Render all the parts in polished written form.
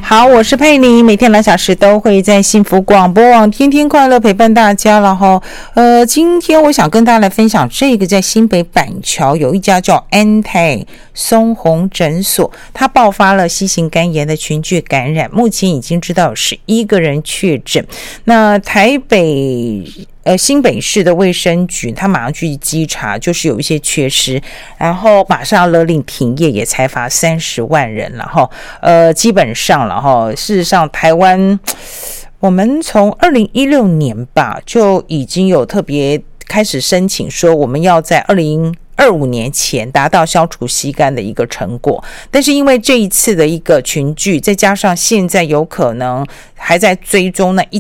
好，我是佩妮，每天2小时都会在幸福广播网天天快乐陪伴大家。然后今天我想跟大家来分享这个，在新北板桥有一家叫安泰松红诊所，它爆发了新型肝炎的群聚感染，目前已经知道有11个人确诊。那台北新北市的卫生局他马上去稽查，就是有一些缺失，然后马上要勒令停业，也裁罚30万人了哈。基本上了哈，事实上台湾我们从2016年吧就已经有特别开始申请说我们要在2025年前达到消除吸干的一个成果，但是因为这一次的一个群聚，再加上现在有可能还在追踪那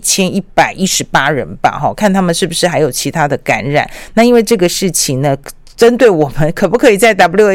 1118人吧，看他们是不是还有其他的感染。那因为这个事情呢，针对我们可不可以在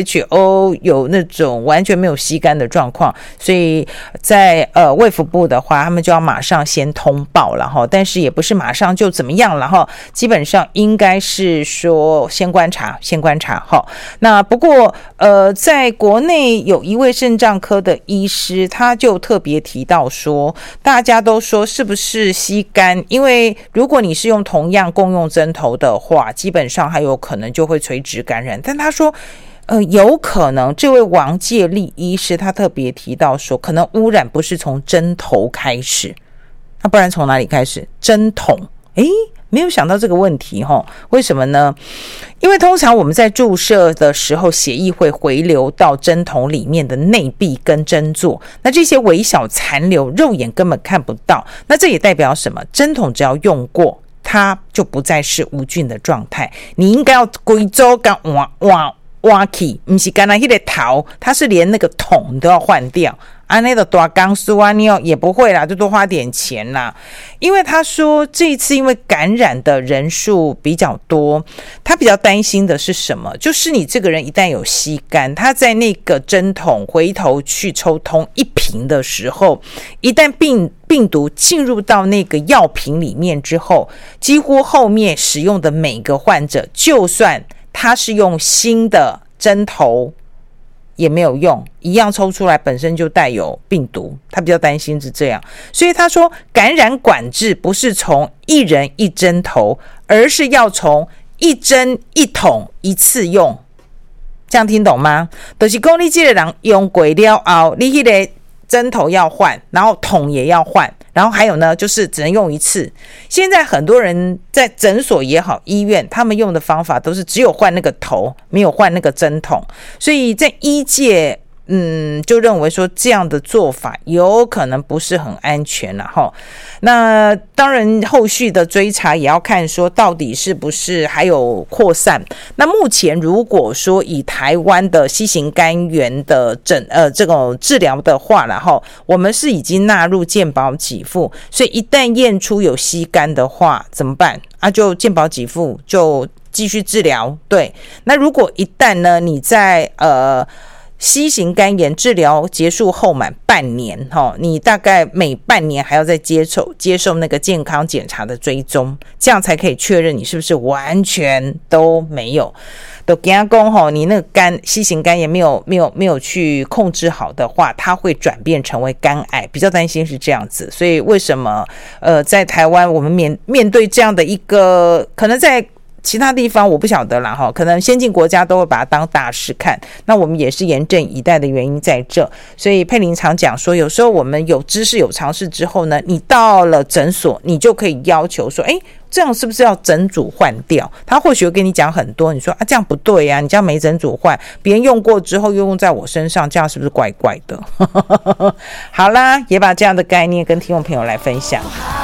WHO 有那种完全没有吸干的状况，所以在卫福部的话，他们就要马上先通报了哈，但是也不是马上就怎么样了哈，基本上应该是说先观察哈。那不过在国内有一位肾脏科的医师，他就特别提到说，大家都说是不是吸干，因为如果你是用同样共用针头的话，基本上还有可能就会垂直感染，但他说有可能这位王介立医师他特别提到说，可能污染不是从针头开始，那不然从哪里开始？针筒。没有想到这个问题齁，为什么呢？因为通常我们在注射的时候，血液会回流到针筒里面的内壁跟针座，那这些微小残留肉眼根本看不到，那这也代表什么？针筒只要用过，它就不再是无菌的状态，你应该要规周跟挖起，不是刚才那个头，它是连那个桶都要换掉。那个大钢丝啊，你也不会啦，就多花点钱啦。因为他说这一次因为感染的人数比较多，他比较担心的是什么？就是你这个人一旦有吸干，他在那个针筒回头去抽通一瓶的时候，一旦病毒进入到那个药瓶里面之后，几乎后面使用的每个患者，就算他是用新的针头也没有用，一样抽出来本身就带有病毒，他比较担心是这样。所以他说感染管制不是从一人一针头，而是要从一针一筒一次用，这样听懂吗？就是说你这个人用过了后，你那个针头要换，然后筒也要换，然后还有呢就是只能用一次。现在很多人在诊所也好医院，他们用的方法都是只有换那个头，没有换那个针筒，所以在医界就认为说这样的做法有可能不是很安全啦齁。那当然后续的追查也要看说到底是不是还有扩散。那目前如果说以台湾的新型肝炎的这种治疗的话啦齁，我们是已经纳入健保给付，所以一旦验出有吸肝的话怎么办啊？就健保给付就继续治疗。对，那如果一旦呢你在新型肝炎治疗结束后满半年你大概每半年还要再接受那个健康检查的追踪，这样才可以确认你是不是完全都没有。都跟他说你那个新型肝炎没有去控制好的话，它会转变成为肝癌，比较担心是这样子。所以为什么在台湾我们面对这样的一个，可能在其他地方我不晓得啦齁，可能先进国家都会把它当大事看，那我们也是严阵以待的原因在这。所以佩玲常讲说，有时候我们有知识有常识之后呢，你到了诊所你就可以要求说这样是不是要整组换掉？他或许会跟你讲很多，你说这样不对啊，你这样没整组换，别人用过之后又用在我身上，这样是不是怪怪的？好啦，也把这样的概念跟听众朋友来分享。